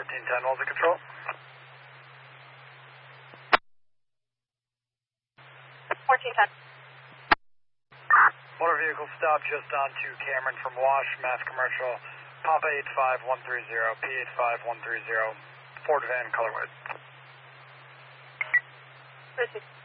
1410, what's the control? Motor vehicle stop just onto Cameron from Wash, Mass Commercial, Papa 85130, P85130, Ford van, color white.